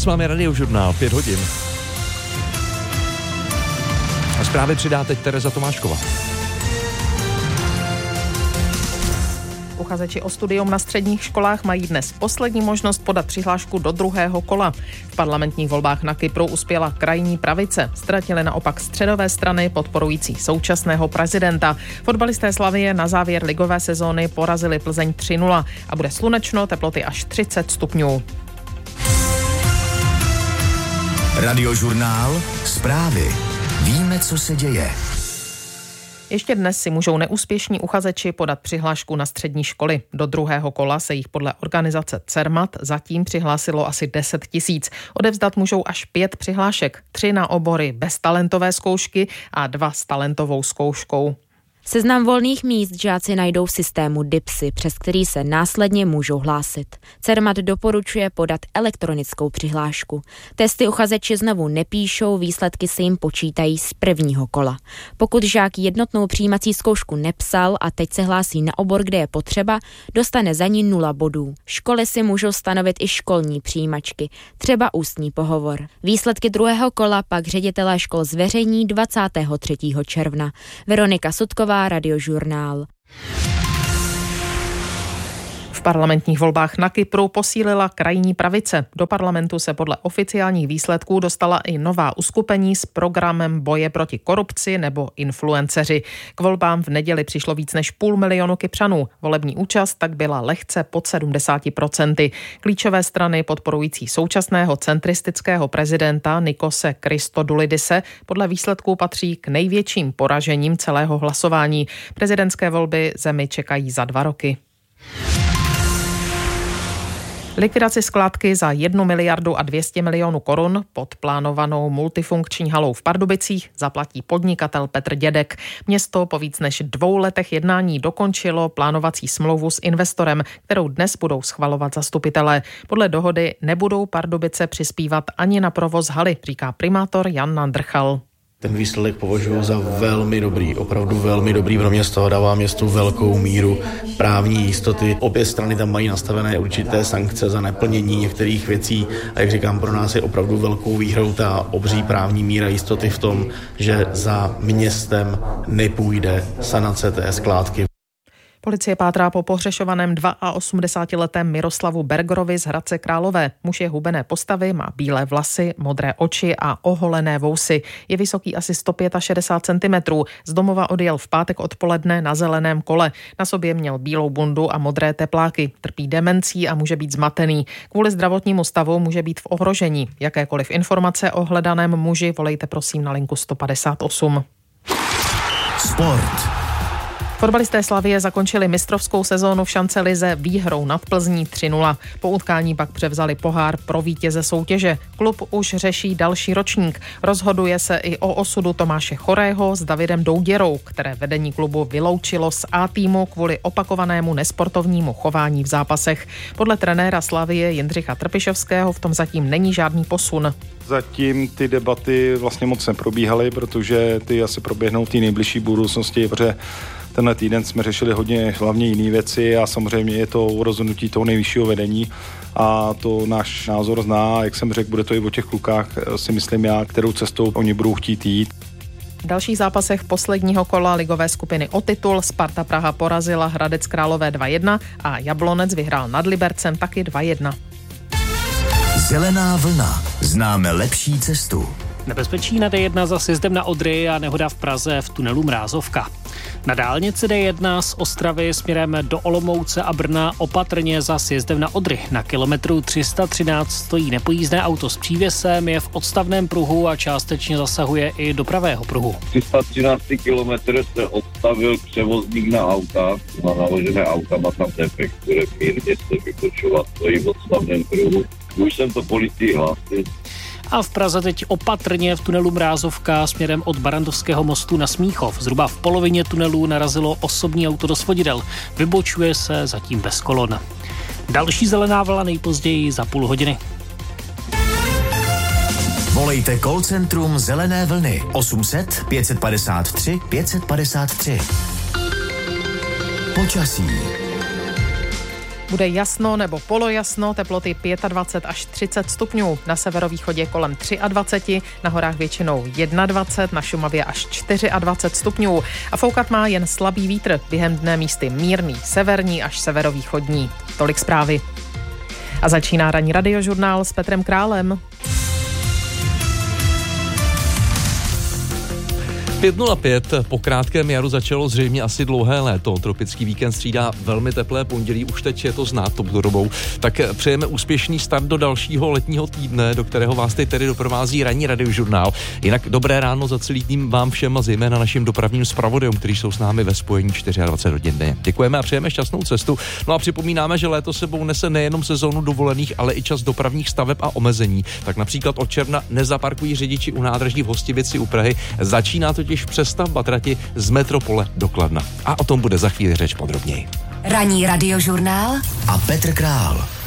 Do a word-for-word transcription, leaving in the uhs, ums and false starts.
vámi Radiožurnál, pět hodin. A zprávy přidá teď Tereza Tomášková. Uchazeči o studium na středních školách mají dnes poslední možnost podat přihlášku do druhého kola. V parlamentních volbách na Kypru uspěla krajní pravice. Ztratily naopak středové strany podporující současného prezidenta. Fotbalisté Slavie na závěr ligové sezóny porazili Plzeň tři nula a bude slunečno, teploty až třicet stupňů. Radiožurnál, zprávy. Víme, co se děje. Ještě dnes si můžou neúspěšní uchazeči podat přihlášku na střední školy. Do druhého kola se jich podle organizace Cermat zatím přihlásilo asi deset tisíc. Odevzdat můžou až pět přihlášek, tři na obory bez talentové zkoušky a dva s talentovou zkouškou. Seznam volných míst žáci najdou v systému DIPSy, přes který se následně můžou hlásit. Cermat doporučuje podat elektronickou přihlášku. Testy uchazeči znovu nepíšou, výsledky se jim počítají z prvního kola. Pokud žák jednotnou přijímací zkoušku nepsal a teď se hlásí na obor, kde je potřeba, dostane za ní nula bodů. Školy si můžou stanovit i školní přijímačky, třeba ústní pohovor. Výsledky druhého kola pak ředitelé škol zveřejní dvacátého třetího června. Veronika Sudková, Radiožurnál. V parlamentních volbách na Kypru posílila krajní pravice. Do parlamentu se podle oficiálních výsledků dostala i nová uskupení s programem boje proti korupci nebo influenceři. K volbám v neděli přišlo víc než půl milionu Kypřanů. Volební účast tak byla lehce pod sedmdesát procent. Klíčové strany podporující současného centristického prezidenta Nikose Christodoulidise podle výsledků patří k největším poražením celého hlasování. Prezidentské volby zemi čekají za dva roky. Likvidaci skládky za jednu miliardu a dvě stě milionů korun pod plánovanou multifunkční halou v Pardubicích zaplatí podnikatel Petr Dědek. Město po víc než dvou letech jednání dokončilo plánovací smlouvu s investorem, kterou dnes budou schvalovat zastupitelé. Podle dohody nebudou Pardubice přispívat ani na provoz haly, říká primátor Jan Nandrchal. Ten výsledek považuji za velmi dobrý, opravdu velmi dobrý pro město, dává městu velkou míru právní jistoty. Obě strany tam mají nastavené určité sankce za neplnění některých věcí a jak říkám, pro nás je opravdu velkou výhrou ta obří právní míra jistoty v tom, že za městem nepůjde sanace té skládky. Policie pátrá po pohřešovaném osmdesátiletém Miroslavu Bergerovi z Hradce Králové. Muž je hubené postavy, má bílé vlasy, modré oči a oholené vousy. Je vysoký asi sto šedesát pět centimetrů. Z domova odjel v pátek odpoledne na zeleném kole. Na sobě měl bílou bundu a modré tepláky. Trpí demencí a může být zmatený. Kvůli zdravotnímu stavu může být v ohrožení. Jakékoliv informace o hledaném muži volejte prosím na linku sto padesát osm. Sport. Fotbalisté Slavie zakončili mistrovskou sezónu v šancelize výhrou nad Plzní tři nula. Po utkání pak převzali pohár pro vítěze soutěže. Klub už řeší další ročník. Rozhoduje se i o osudu Tomáše Chorého s Davidem Douděrou, které vedení klubu vyloučilo z A týmu kvůli opakovanému nesportovnímu chování v zápasech. Podle trenéra Slavie Jindřicha Trpišovského v tom zatím není žádný posun. Zatím ty debaty vlastně moc neprobíhaly, protože ty asi proběhnou v té nejbližší budoucnosti, protože tenhle týden jsme řešili hodně hlavně jiné věci a samozřejmě je to rozhodnutí toho nejvyššího vedení a to náš názor zná, jak jsem řekl, bude to i o těch klukách, si myslím já, kterou cestou oni budou chtít jít. V dalších zápasech posledního kola ligové skupiny o titul Sparta Praha porazila Hradec Králové dva jedna a Jablonec vyhrál nad Libercem taky dva jedna. Zelená vlna. Známe lepší cestu. Nebezpečí na D jedna za sjezdem na Odry a nehoda v Praze v tunelu Mrázovka. Na dálnici D jedna z Ostravy směrem do Olomouce a Brna opatrně za sjezdem na Odry. Na kilometru tři sta třináct stojí nepojízdné auto s přívěsem, je v odstavném pruhu a částečně zasahuje i do pravého pruhu. tři sta třináct kilometr se odstavil převozník na auta, na naložené auta má tam defekt, které mírně se vykočovat stojí v odstavném pruhu. Už jsem to policii hlásil. A v Praze teď opatrně v tunelu Mrázovka směrem od Barandovského mostu na Smíchov. Zhruba v polovině tunelu narazilo osobní auto do svodidel. Vybočuje se zatím bez kolon. Další zelená vlna nejpozději za půl hodiny. Volejte call centrum Zelené vlny osm set pět padesát tři pět padesát tři. Počasí. Bude jasno nebo polojasno, teploty dvacet pět až třicet stupňů. Na severovýchodě kolem dvacet tři, na horách většinou dvacet jedna, na Šumavě až dvacet čtyři stupňů. A foukat má jen slabý vítr, během dne místy mírný, severní až severovýchodní. Tolik zprávy. A začíná ranní radiožurnál s Petrem Králem. pět nula pět, po krátkém jaru začalo zřejmě asi dlouhé léto. Tropický víkend střídá velmi teplé pondělí, už teď je to znát touto dobou. Tak přejeme úspěšný start do dalšího letního týdne, do kterého vás teď tedy doprovází ranní radiožurnál. Jinak dobré ráno za celý tým vám všem a zejména našim dopravním zpravodajům, kteří jsou s námi ve spojení dvacet čtyři hodin denně. Děkujeme a přejeme šťastnou cestu. No a připomínáme, že léto sebou nese nejenom sezónu dovolených, ale i čas dopravních staveb a omezení. Tak například od června nezaparkují řidiči u nádraží v Hostivici u Prahy. Začíná to totiž přestavba trati z Metropole do Kladna. A o tom bude za chvíli řeč podrobněji. Ranní radiožurnál a Petr Král.